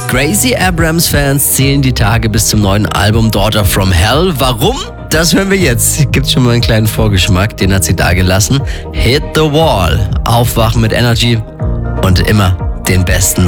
Gracie Abrams-Fans zählen die Tage bis zum neuen Album Daughter from Hell. Warum? Das hören wir jetzt. Gibt's schon mal einen kleinen Vorgeschmack, den hat sie da gelassen. Hit the Wall. Aufwachen mit Energy und immer den besten